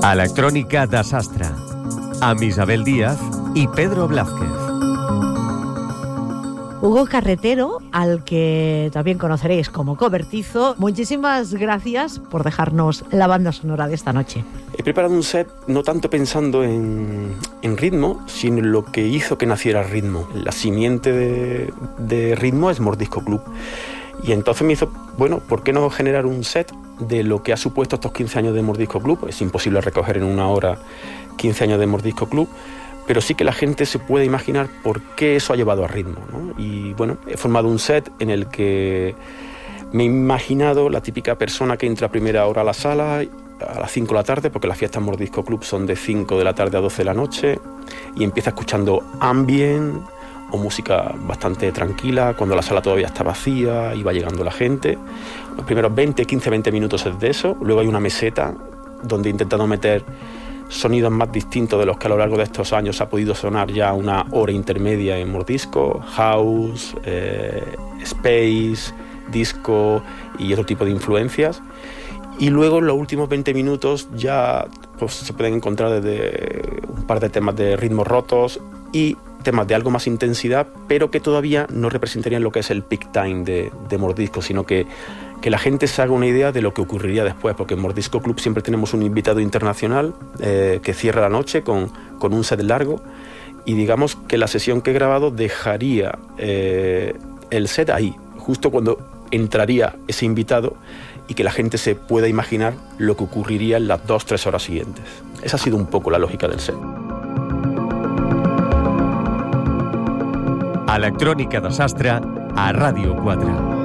Electrònica de Sastre, amb Isabel Díaz y Pedro Blázquez. Hugo Carretero, al que también conoceréis como Cobertizo, muchísimas gracias por dejarnos la banda sonora de esta noche. He preparado un set no tanto pensando en ritmo, sino en lo que hizo que naciera ritmo. La simiente de ritmo es Mordisco Club. Y entonces me hizo, bueno, ¿por qué no generar un set de lo que ha supuesto estos 15 años de Mordisco Club? Es imposible recoger en una hora 15 años de Mordisco Club, pero sí que la gente se puede imaginar por qué eso ha llevado a ritmo, ¿no? Y bueno, he formado un set en el que me he imaginado la típica persona que entra a primera hora a la sala a las 5 de la tarde, porque las fiestas Mordisco Club son de 5 de la tarde a 12 de la noche, y empieza escuchando ambient o música bastante tranquila, cuando la sala todavía está vacía y va llegando la gente. Los primeros 20 minutos es de eso. Luego hay una meseta donde he intentado meter sonidos más distintos de los que a lo largo de estos años ha podido sonar ya una hora intermedia en Mordisco: house, space, disco y otro tipo de influencias. Y luego en los últimos 20 minutos ya pues, se pueden encontrar desde un par de temas de ritmos rotos y temas de algo más intensidad, pero que todavía no representarían lo que es el peak time de Mordisco, sino que la gente se haga una idea de lo que ocurriría después, porque en Mordisco Club siempre tenemos un invitado internacional que cierra la noche con un set largo, y digamos que la sesión que he grabado dejaría el set ahí, justo cuando entraría ese invitado, y que la gente se pueda imaginar lo que ocurriría en las 2-3 horas siguientes. Esa ha sido un poco la lógica del set. Electrònica de Sastre a Ràdio 4.